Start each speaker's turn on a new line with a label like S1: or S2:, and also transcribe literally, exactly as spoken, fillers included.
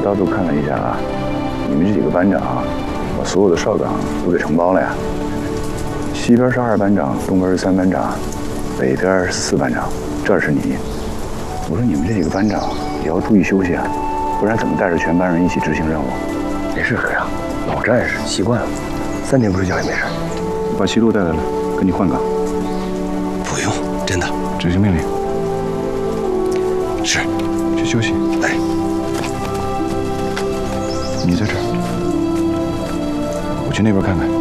S1: 到处看了一下啊，你们这几个班长啊，把所有的哨岗都给承包了呀。西边是二班长，东边是三班长，北边是四班长，这儿是你。我说你们这几个班长也要注意休息啊，不然怎么带着全班人一起执行任务？
S2: 没事，科长，老战士习惯了，三天不睡觉也没事。
S1: 把西路带来了，跟你换岗。
S2: 不用，真的。
S1: 执行命令。
S2: 是。
S1: 去休息。
S2: 哎。
S1: 你在这儿，我去那边看看。